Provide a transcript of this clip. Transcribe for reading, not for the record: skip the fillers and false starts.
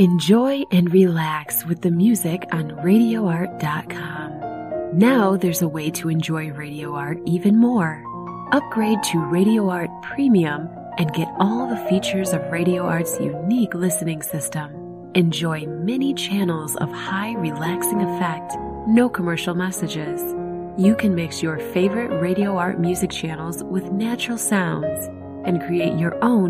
Enjoy and relax with the music on RadioArt.com. Now there's a way to enjoy Radio Art even more. Upgrade to Radio Art Premium and get all the features of Radio Art's unique listening system. Enjoy many channels of high relaxing effect, no commercial messages. You can mix your favorite Radio Art music channels with natural sounds and create your own